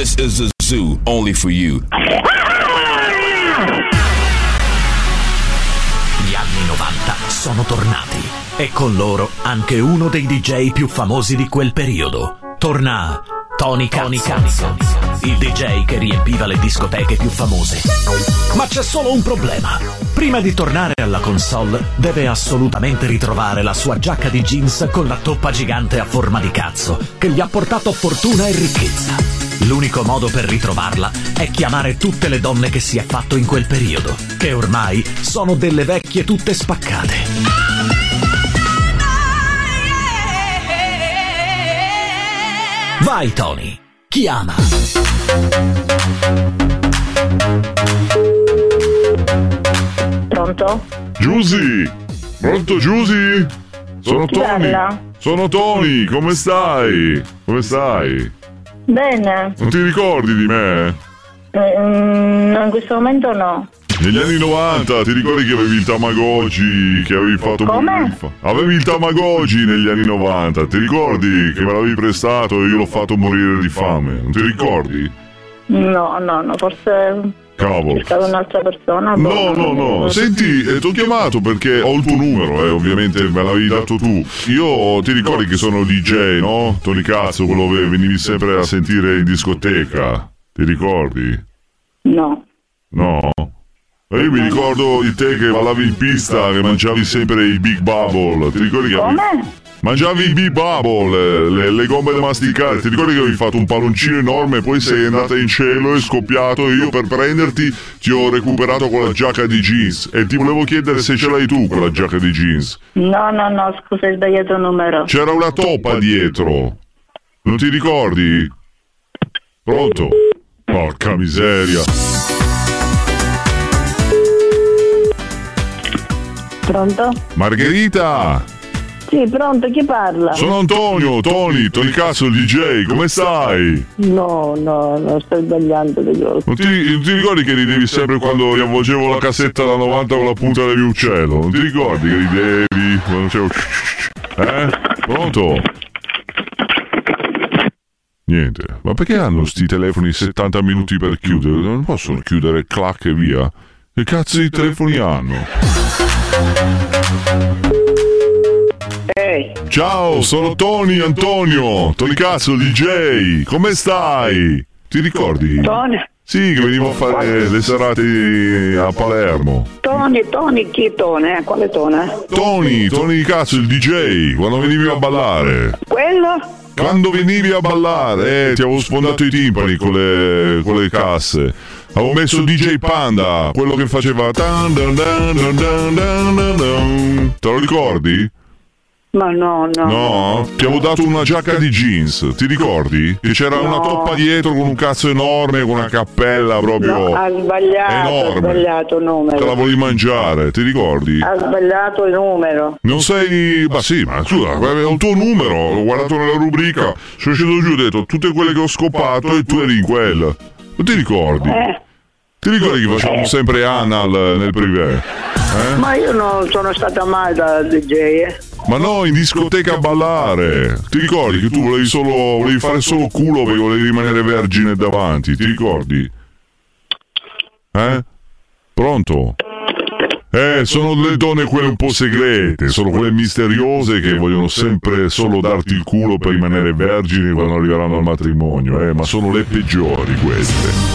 This is a zoo only for you. Gli anni 90 sono tornati e con loro anche uno dei DJ più famosi di quel periodo. Torna Tony Cazzo, il DJ che riempiva le discoteche più famose. Ma c'è solo un problema. Prima di tornare alla console deve assolutamente ritrovare la sua giacca di jeans con la toppa gigante a forma di cazzo che gli ha portato fortuna e ricchezza. L'unico modo per ritrovarla è chiamare tutte le donne che si è fatto in quel periodo, che ormai sono delle vecchie tutte spaccate. Vai Tony, chiama! Pronto? Giusy! Pronto Giusy? Sono Tony! Sono Tony, come stai? Come stai? Bene. Non ti ricordi di me? In questo momento no. Negli anni 90 ti ricordi che avevi il Tamagotchi, che avevi fatto Come? Avevi il Tamagotchi negli anni 90, ti ricordi che me l'avevi prestato e io l'ho fatto morire di fame? Non ti ricordi? No, forse Cavolo. cercavo un'altra persona. No. Senti, ti ho chiamato perché ho il tuo numero, ovviamente me l'avevi dato tu. Io ti ricordi che sono DJ, no? Tony Cazzo, quello che venivi sempre a sentire in discoteca. Ti ricordi? No. No? E io mi ricordo di te che ballavi in pista, che mangiavi sempre i Big Bubble. Ti ricordi che Come? mangiavi i Big Bubble, le gomme da masticare. Ti ricordi che avevi fatto un palloncino enorme, poi sei andata in cielo e scoppiato e io per prenderti ti ho recuperato con la giacca di jeans. E ti volevo chiedere se ce l'hai tu quella giacca di jeans. No, scusa, hai sbagliato il numero. C'era una toppa dietro. Non ti ricordi? Pronto? Porca miseria. Pronto? Margherita! Sì, pronto, chi parla? Sono Antonio, Tony Cazzo, il DJ, come stai? No, sto sbagliando di grosso. Non ti ricordi che ridevi sempre quando riavvolgevo la cassetta da 90 con la punta del mio uccello? Non ti ricordi che ridevi quando c'era... Pronto? Niente, ma perché hanno sti telefoni 70 minuti per chiudere? Non possono chiudere, clac e via. Che cazzo di telefoni hanno? Ehi. Ciao, sono Antonio Cazzo, DJ, come stai? Ti ricordi? Tony? Sì, che venivo a fare le serate a Palermo. Tony, chi Tony? Quale Tony? Tony Cazzo, il DJ, quando venivi a ballare. Quello? Quando venivi a ballare, ti avevo sfondato i timpani con le casse. Avevo messo DJ Panda, quello che faceva... Te lo ricordi? Ma no. No? Ti avevo dato una giacca di jeans, ti ricordi? Che c'era una toppa dietro con un cazzo enorme, con una cappella proprio... No, ha sbagliato il numero. Te la volevi mangiare, ti ricordi? Ha sbagliato il numero. Non sei... Ma sì, ma scusa, avevo il tuo numero, l'ho guardato nella rubrica, sono sceso giù e ho detto tutte quelle che ho scopato e tu eri in quella. Non ti ricordi? Ti ricordi che facevamo sempre anal nel privé? Ma io non sono stata mai da DJ, Ma no, in discoteca a ballare. Ti ricordi che tu volevi fare solo culo perché volevi rimanere vergine davanti, ti ricordi? Pronto? Sono le donne quelle un po' segrete, sono quelle misteriose che vogliono sempre solo darti il culo per rimanere vergini quando arriveranno al matrimonio, ma sono le peggiori queste.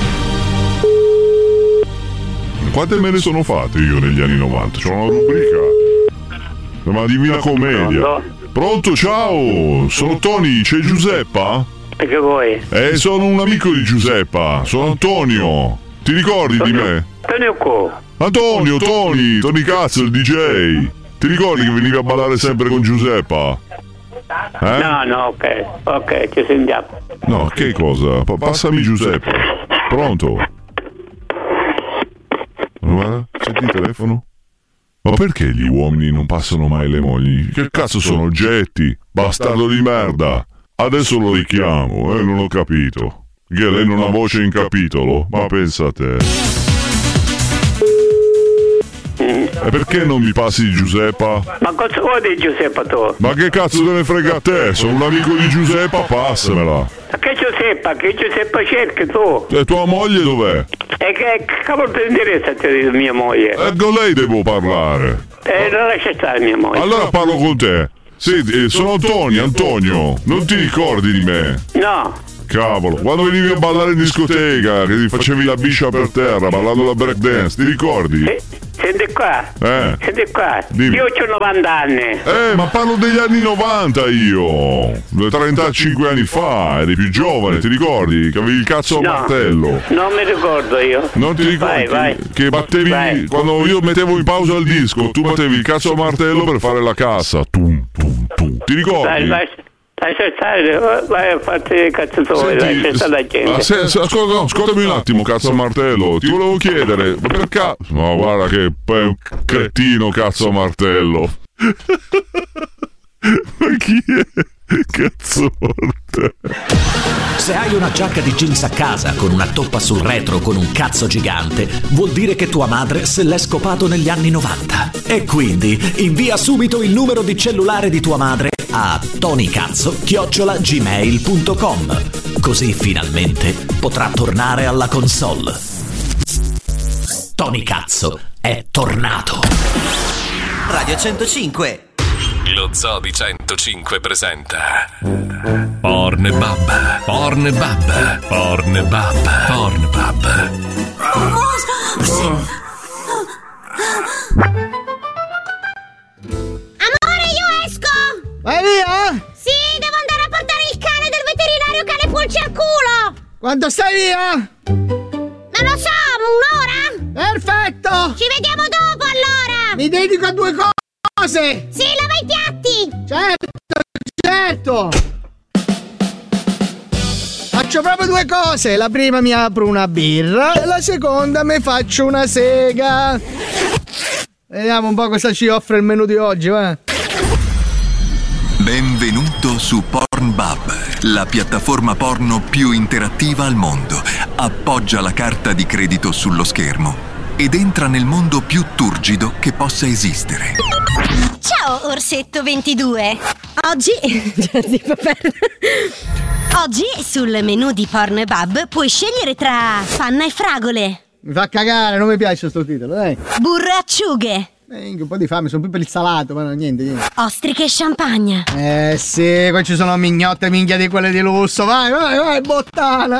Quante me ne sono fatte io negli anni 90? C'ho una rubrica. Ma Divina Commedia. Pronto, ciao! Sono Tony, c'è Giuseppa? E che vuoi? Sono un amico di Giuseppa, sono Antonio. Ti ricordi di me? Antonio Tony Cazzo, il DJ. Ti ricordi che venivi a ballare sempre con Giuseppa? No, ok, ci sentiamo. No, che cosa? Passami Giuseppa. Pronto? Guarda, senti il telefono? Ma perché gli uomini non passano mai le mogli? Che cazzo sono oggetti? Bastardo di merda! Adesso lo richiamo, non ho capito. Che lei non ha voce in capitolo? Ma pensa a te. E perché non mi passi Giuseppa? Ma cosa vuoi di Giuseppa tu? Ma che cazzo te ne frega a te? Sono un amico di Giuseppa, passamela. Ma che Giuseppa? Giuseppe cerchi tu? E tua moglie dov'è? E che cavolo ti interessa a te di mia moglie? Con lei devo parlare. Non lascia stare mia moglie. Allora parlo con te. Senti, sono Antonio, non ti ricordi di me? No. Cavolo, quando venivi a ballare in discoteca, che ti facevi la biscia per terra, ballando la breakdance, ti ricordi? Senti qua. Senti qua. Dimmi. Io ho 90 anni. Ma parlo degli anni 90 io. 35 anni fa, eri più giovane, ti ricordi? Che avevi il cazzo a martello. Non mi ricordo io. Non ti ricordi? Vai. Che battevi, quando io mettevo in pausa il disco, tu battevi il cazzo a martello per fare la cassa. Tum. Ti ricordi? Vai a farti i cazzo tuoi, lascia stare la gente. Ascoltami un attimo, cazzo a martello. Ti volevo chiedere, ma per caso... No, guarda che cretino, cazzo a martello. Ma chi è? Cazzo morte. Se hai una giacca di jeans a casa con una toppa sul retro con un cazzo gigante, vuol dire che tua madre se l'è scopato negli anni 90. E quindi invia subito il numero di cellulare di tua madre a tonicazzo@gmail.com. Così finalmente potrà tornare alla console. Tony Cazzo è tornato. Radio 105. Lo Zoo di 105 presenta Pornbub. Amore, io esco! Vai via? Sì, devo andare a portare il cane del veterinario che ha le pulci al culo! Quando stai via? Non lo so, un'ora? Perfetto! Ci vediamo dopo allora! Mi dedico a 2 cose! Sì, lava i piatti! Certo! Faccio proprio 2 cose. La prima mi apro una birra e la seconda mi faccio una sega. Vediamo un po' cosa ci offre il menù di oggi, va? Benvenuto su Pornbub, la piattaforma porno più interattiva al mondo. Appoggia la carta di credito sullo schermo ed entra nel mondo più turgido che possa esistere. Ciao, Orsetto 22. Oggi sul menù di Pornbub puoi scegliere tra panna e fragole. Mi fa cagare, non mi piace sto titolo, dai. Burro e acciughe. Un po' di fame, sono più per il salato, ma no, niente. Ostriche e champagne. Sì, qua ci sono mignotte minchia di quelle di lusso. Vai, bottana.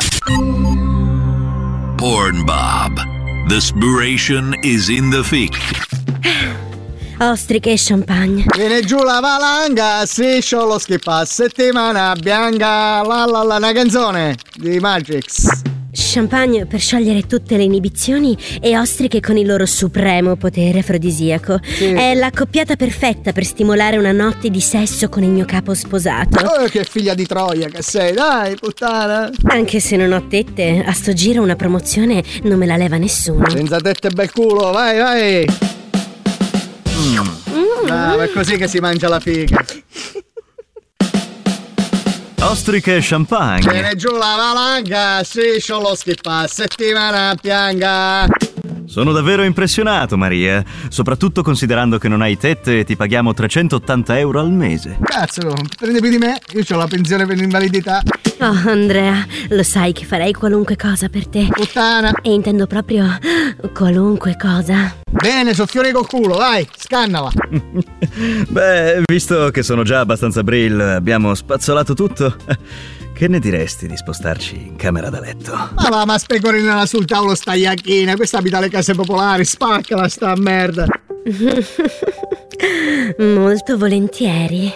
Pornbub. The spiration is in the thick. Ostriche e champagne. Viene giù la valanga, striscio lo schippa, settimana bianca, una canzone di Magix. Champagne per sciogliere tutte le inibizioni e ostriche con il loro supremo potere afrodisiaco. Sì. È l'accoppiata perfetta per stimolare una notte di sesso con il mio capo sposato. Oh, che figlia di Troia che sei, dai, puttana. Anche se non ho tette, a sto giro una promozione non me la leva nessuno. Senza tette bel culo, vai. Brava, è così che si mangia la figa. Ostriche e champagne. Viene giù la valanga, striscio lo schippa, settimana bianca. Sono davvero impressionato, Maria, soprattutto considerando che non hai tette e ti paghiamo 380 euro al mese. Cazzo, prende più di me, io ho la pensione per l'invalidità. Oh, Andrea, lo sai che farei qualunque cosa per te. Puttana. E intendo proprio qualunque cosa. Bene, soffiore col culo, vai, scannala. Beh, visto che sono già abbastanza brill, abbiamo spazzolato tutto. Che ne diresti di spostarci in camera da letto? Ma specorinala sul tavolo sta iacchina, questa abita alle case popolari, spaccala sta merda. Molto volentieri.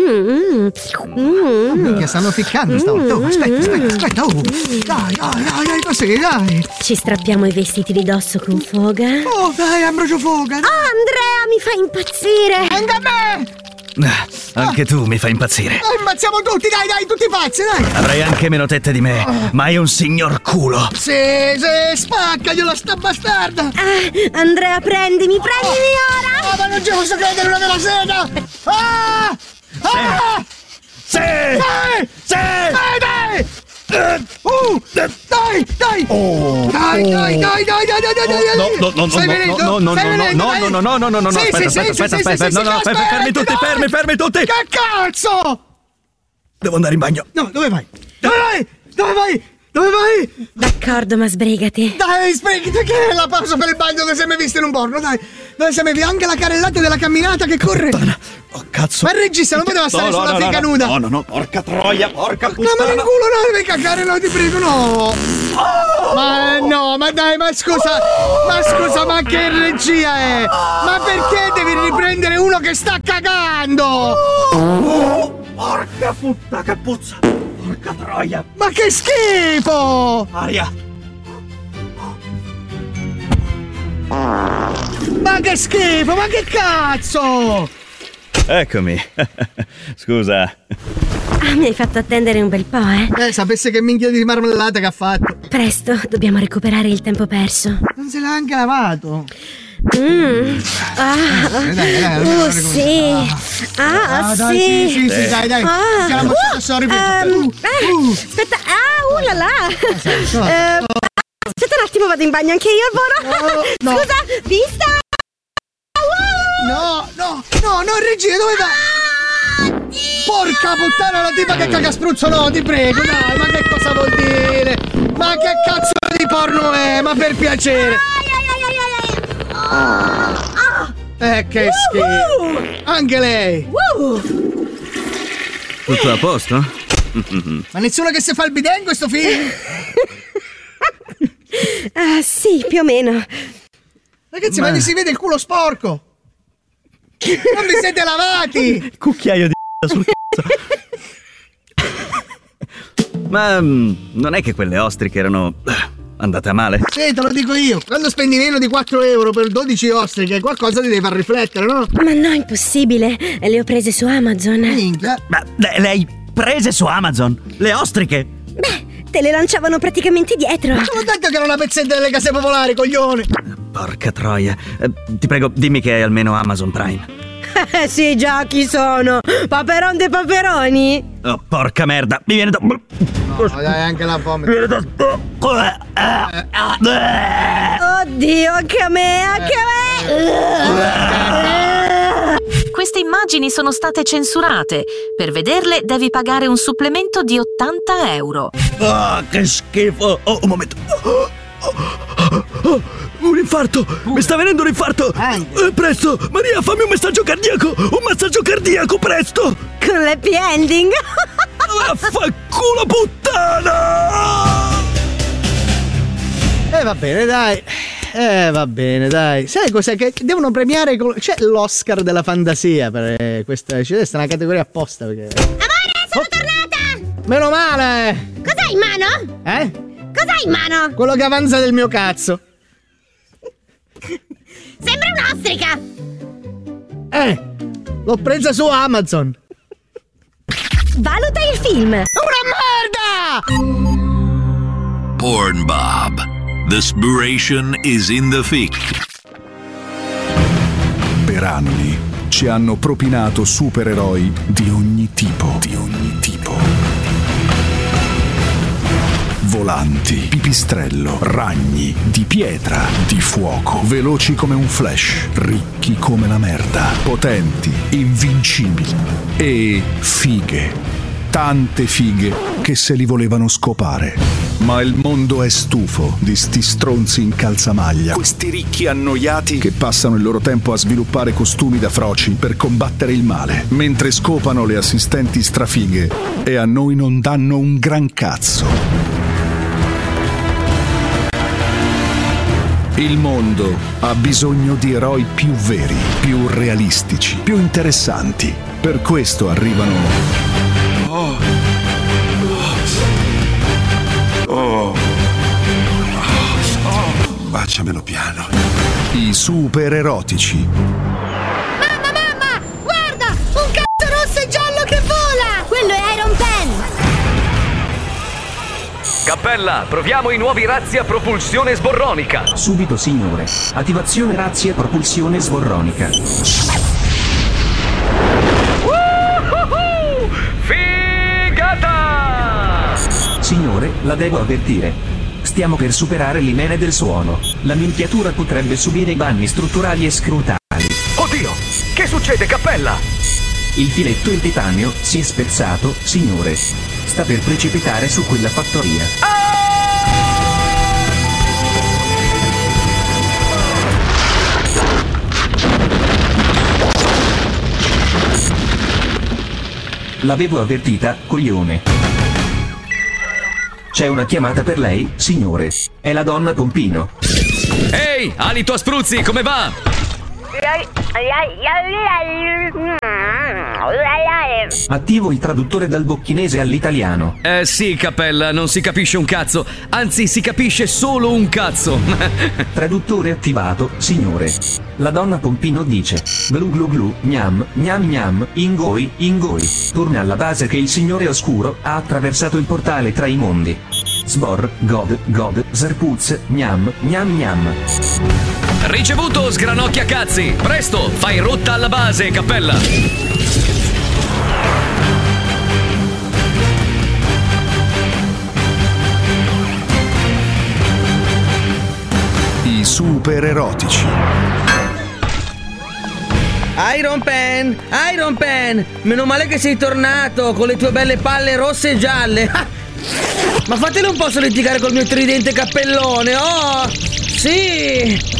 Che stanno ficcando stavolta. Oh, aspetta. Dai, così, dai. Ci strappiamo i vestiti di dosso con foga. Oh, dai, Ambrogio foga. Andrea, mi fai impazzire. Anche a me. Anche tu mi fai impazzire. Ammazziamo tutti, dai, tutti pazzi, dai. Avrai anche meno tette di me, ma hai un signor culo. Sì, spaccaglielo sta bastarda. Andrea, prendimi ora. Ma non ci posso credere, una della sega. Sì. Dai. Dai. Oh. Dai. No. Stai venendo? No. Aspetta, fermi tutti. Che cazzo? Devo andare in bagno. No, dove vai? Dove vai? Dove vai? D'accordo, ma sbrigati. Dai, sbrigati, che è la pausa per il bagno dove sei mai visto in un porno, dai. Dove sei mai visto anche la carrellata della camminata che corre. Oh, cazzo. Ma il regista non poteva stare sulla figa nuda. No, porca troia, porca puttana. No, ma nel culo no, devi cagare, no, ti prego, no. Ma no, ma dai, ma scusa, ma che regia è? Ma perché devi riprendere uno che sta cagando? Porca puttana, che puzza. Porca troia. Ma che schifo! Aria. Ma che schifo, ma che cazzo! Eccomi. Scusa. Mi hai fatto attendere un bel po', eh? Sapesse che minchia di marmellata che ha fatto. Presto, dobbiamo recuperare il tempo perso. Non se l'ha anche lavato. Dai, sì. Sì, dai. C'è la mozzata, sorry. Aspetta, la la. Aspetta un attimo, vado in bagno anche io, Boro. No. Scusa, vista. No, regia, dove va? Porca puttana, la tipa che caga spruzzo, no, ti prego, dai, ma che cosa vuol dire? Ma che cazzo di porno è? Ma per piacere. Che schifo. Anche lei. Tutto a posto? Ma nessuno che si fa il bidet in questo film? Sì, più o meno. Ragazzi, ma si vede il culo sporco. Non vi siete lavati. Cucchiaio di sul cazzo. Ma non è che quelle ostriche erano andate a male? Sì, te lo dico io. Quando spendi meno di 4 euro per 12 ostriche, qualcosa ti deve far riflettere, no? Ma no, impossibile. Le ho prese su Amazon. Minchia. Ma le hai prese su Amazon? Le ostriche? Beh, te le lanciavano praticamente dietro. Ma sono detto che era una pezzetta delle case popolari, coglione. Porca troia. Ti prego, dimmi che hai almeno Amazon Prime. Sì, già, chi sono? Paperon dei paperoni? Oh, porca merda, mi viene da... No, dai, anche la vomito. Oddio, anche a me. Queste immagini sono state censurate. Per vederle devi pagare un supplemento di 80 euro. Che schifo. Un momento. Un infarto! Mi sta venendo un infarto! Presto! Maria, fammi un massaggio cardiaco! Un massaggio cardiaco, presto! Con l'happy ending! Vaffanculo puttana! Va bene, dai. Sai cos'è che devono premiare? C'è l'Oscar della fantasia per questa. C'è una categoria apposta perché. Amore, sono tornata! Meno male! Cos'hai in mano? Cos'hai in mano? Quello che avanza del mio cazzo. Sembra un'ostrica! L'ho presa su Amazon. Valuta il film! Una merda! Pornbub. The inspiration is in the fic. Per anni ci hanno propinato supereroi di ogni tipo. Volanti, pipistrello, ragni, di pietra, di fuoco, veloci come un flash, ricchi come la merda, potenti, invincibili e fighe. Tante fighe che se li volevano scopare. Ma il mondo è stufo di sti stronzi in calzamaglia, questi ricchi annoiati che passano il loro tempo a sviluppare costumi da froci per combattere il male, mentre scopano le assistenti strafighe e a noi non danno un gran cazzo. Il mondo ha bisogno di eroi più veri, più realistici, più interessanti. Per questo arrivano... Baciamelo piano. I super erotici. Mamma, guarda! Un cazzo rosso e giallo che vola! Quello è Iron Pen! Cappella, proviamo i nuovi razzi a propulsione sborronica. Subito, signore. Attivazione razzi a propulsione sborronica. Figata! Signore, la devo avvertire. Stiamo per superare l'imene del suono. La minchiatura potrebbe subire danni strutturali e scrutali. Oddio! Che succede, Cappella? Il filetto in titanio si è spezzato, signore. sta per precipitare su quella fattoria. L'avevo avvertita, coglione. C'è una chiamata per lei, signore. È la donna Pompino. Ehi, Alito Spruzzi, come va? Attivo il traduttore dal bocchinese all'italiano. Sì, Cappella, non si capisce un cazzo. Anzi, si capisce solo un cazzo. Traduttore attivato, signore. La donna Pompino dice: glu glu glu, gnam, gnam gnam, ingoi, ingoi. Torna alla base che il signore oscuro ha attraversato il portale tra i mondi. Sbor, god, god, zarpuz, gnam, gnam gnam. Ricevuto, sgranocchia cazzi. Presto, fai rotta alla base, Cappella. I super erotici. Iron Pen, meno male che sei tornato con le tue belle palle rosse e gialle. Ma fatelo un po' litigare col mio tridente cappellone, oh! Sì!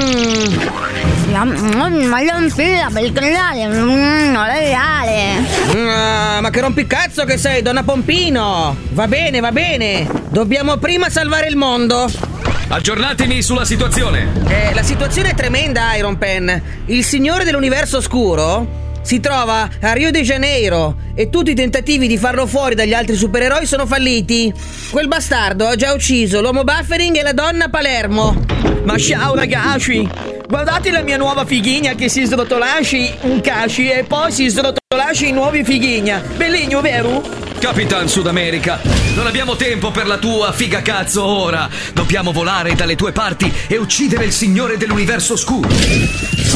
Ma che rompicazzo che sei, donna Pompino! Va bene. Dobbiamo prima salvare il mondo. Aggiornatemi sulla situazione. La situazione è tremenda, Iron Pen. Il signore dell'universo oscuro si trova a Rio de Janeiro e tutti i tentativi di farlo fuori dagli altri supereroi sono falliti. Quel bastardo ha già ucciso l'uomo Buffering e la donna Palermo. Ma ciao ragazzi, guardate la mia nuova fighigna che si srotolasci un casci e poi si srotolasci in nuovi fighigna. Bellino, vero? Capitan Sud America, non abbiamo tempo per la tua figa cazzo ora. Dobbiamo volare dalle tue parti e uccidere il signore dell'universo oscuro.